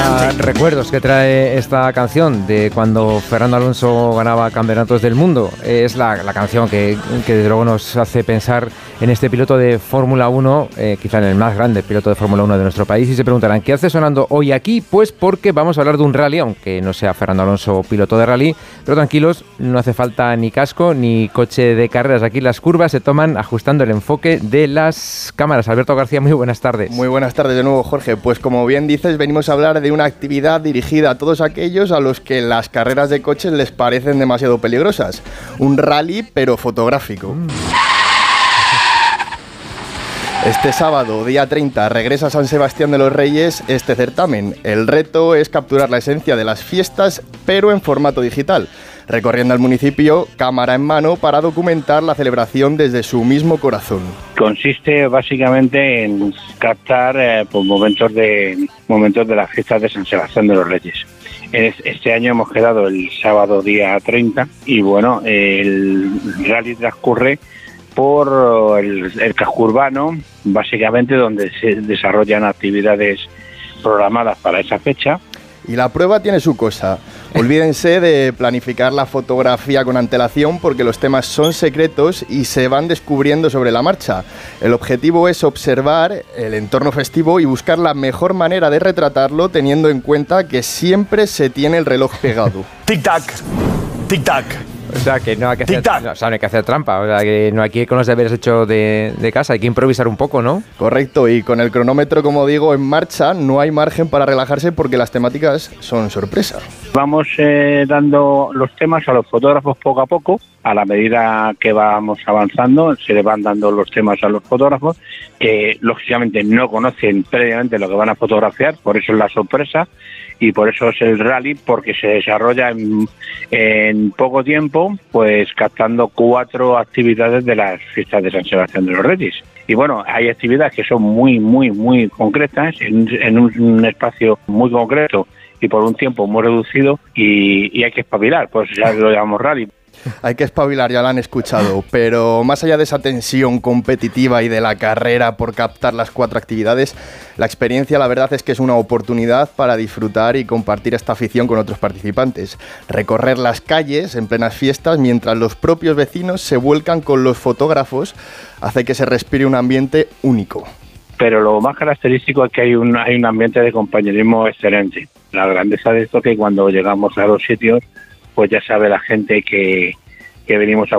Vaya recuerdos que trae esta canción de cuando Fernando Alonso ganaba campeonatos del mundo. Es la canción que desde luego nos hace pensar en este piloto de Fórmula 1, quizá en el más grande piloto de Fórmula 1 de nuestro país. Y se preguntarán, ¿qué hace sonando hoy aquí? Pues porque vamos a hablar de un rally, aunque no sea Fernando Alonso piloto de rally. Pero tranquilos, no hace falta ni casco ni coche de carreras. Aquí las curvas se toman ajustando el enfoque de las cámaras. Alberto García, muy buenas tardes. Muy buenas tardes de nuevo, Jorge. Pues como bien dices, venimos a hablar de una actividad dirigida a todos aquellos a los que las carreras de coches les parecen demasiado peligrosas. Un rally, pero fotográfico. Este sábado, día 30, regresa a San Sebastián de los Reyes este certamen. El reto es capturar la esencia de las fiestas, pero en formato digital, recorriendo el municipio cámara en mano para documentar la celebración desde su mismo corazón. Consiste básicamente en captar momentos de las fiestas de San Sebastián de los Reyes. Este año hemos quedado el sábado día 30 y bueno, el rally transcurre por el casco urbano, básicamente donde se desarrollan actividades programadas para esa fecha. Y la prueba tiene su cosa. Olvídense de planificar la fotografía con antelación porque los temas son secretos y se van descubriendo sobre la marcha. El objetivo es observar el entorno festivo y buscar la mejor manera de retratarlo teniendo en cuenta que siempre se tiene el reloj pegado. Tic-tac, tic-tac. O sea, que no hay que hacer trampa, o sea, que no hay que ir con los deberes hechos de casa, hay que improvisar un poco, ¿no? Correcto, y con el cronómetro, como digo, en marcha, no hay margen para relajarse porque las temáticas son sorpresa. Vamos dando los temas a los fotógrafos poco a poco, a la medida que vamos avanzando, se le van dando los temas a los fotógrafos, que lógicamente no conocen previamente lo que van a fotografiar, por eso es la sorpresa, y por eso es el rally, porque se desarrolla en poco tiempo, pues captando 4 actividades de las fiestas de San Sebastián de los Reyes. Y bueno, hay actividades que son muy, muy, muy concretas, en un espacio muy concreto y por un tiempo muy reducido, y hay que espabilar, pues ya lo llamamos rally. Hay que espabilar, ya lo han escuchado, pero más allá de esa tensión competitiva y de la carrera por captar las 4 actividades, la experiencia, la verdad es que es una oportunidad para disfrutar y compartir esta afición con otros participantes. Recorrer las calles en plenas fiestas mientras los propios vecinos se vuelcan con los fotógrafos hace que se respire un ambiente único. Pero lo más característico es que hay un ambiente de compañerismo excelente. La grandeza de esto es que cuando llegamos a los sitios, pues ya sabe la gente que venimos a